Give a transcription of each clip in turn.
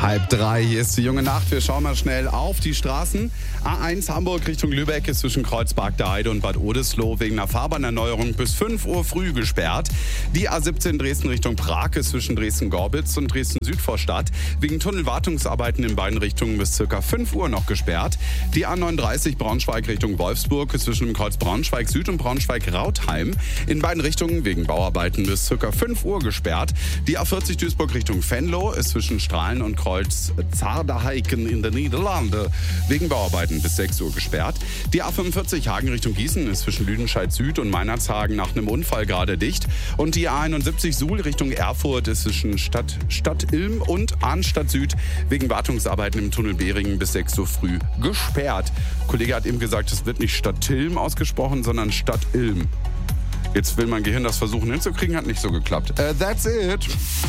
2:30, hier ist die junge Nacht. Wir schauen mal schnell auf die Straßen. A1 Hamburg Richtung Lübeck ist zwischen Kreuzberg der Heide und Bad Oldesloe wegen einer Fahrbahnerneuerung bis 5 Uhr früh gesperrt. Die A17 Dresden Richtung Prag ist zwischen Dresden-Gorbitz und Dresden-Südvorstadt wegen Tunnelwartungsarbeiten in beiden Richtungen bis ca. 5 Uhr noch gesperrt. Die A39 Braunschweig Richtung Wolfsburg ist zwischen dem Kreuz Braunschweig Süd und Braunschweig-Rautheim in beiden Richtungen wegen Bauarbeiten bis ca. 5 Uhr gesperrt. Die A40 Duisburg Richtung Venlo ist zwischen Strahlen und Kreuz Zaardeheiken in den Niederlanden wegen Bauarbeiten bis 6 Uhr gesperrt. Die A45 Hagen Richtung Gießen ist zwischen Lüdenscheid Süd und Meinerzhagen nach einem Unfall gerade dicht. Und die A71 Suhl Richtung Erfurt ist zwischen Stadt Ilm und Arnstadt Süd wegen Wartungsarbeiten im Tunnel Behringen bis 6 Uhr früh gesperrt. Der Kollege hat eben gesagt, es wird nicht Stadt Ilm ausgesprochen, sondern Stadt Ilm. Jetzt will mein Gehirn das versuchen hinzukriegen, hat nicht so geklappt. That's it.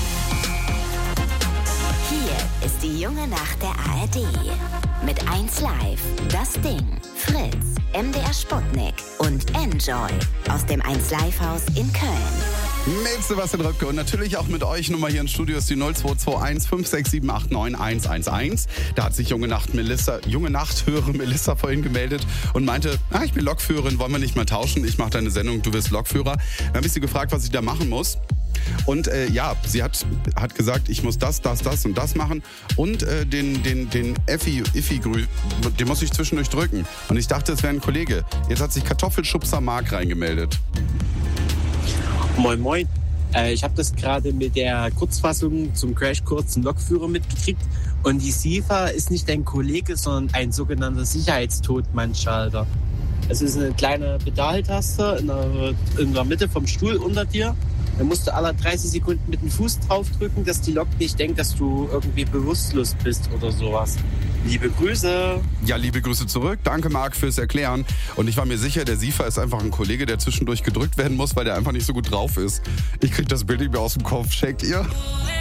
Hier ist die junge Nacht der ARD. Mit 1 Live, Das Ding, Fritz, MDR Sputnik und Enjoy aus dem 1 Live Haus in Köln. Mit Sebastian Röpke und natürlich auch mit euch. Nummer hier im Studio ist die 0221 56789 111. Da hat sich junge Nachthörerin Melissa vorhin gemeldet und meinte, ich bin Lokführerin, wollen wir nicht mal tauschen? Ich mache deine Sendung, du wirst Lokführer. Dann habe ich sie gefragt, was ich da machen muss. Und sie hat gesagt, ich muss das und das machen. Und den Effi, den muss ich zwischendurch drücken. Und ich dachte, es wäre ein Kollege. Jetzt hat sich Kartoffelschubser Mark reingemeldet. Moin Moin. Ich habe das gerade mit der Kurzfassung zum Crashkurs zum Lokführer mitgekriegt. Und die SIFA ist nicht ein Kollege, sondern ein sogenannter Sicherheitstotmannschalter. Es ist eine kleine Pedaltaste in der Mitte vom Stuhl unter dir. Da musst du alle 30 Sekunden mit dem Fuß draufdrücken, dass die Lok nicht denkt, dass du irgendwie bewusstlos bist oder sowas. Liebe Grüße. Ja, liebe Grüße zurück. Danke, Marc, fürs Erklären. Und ich war mir sicher, der SIFA ist einfach ein Kollege, der zwischendurch gedrückt werden muss, weil der einfach nicht so gut drauf ist. Ich krieg das Bild nicht mehr aus dem Kopf. Checkt ihr?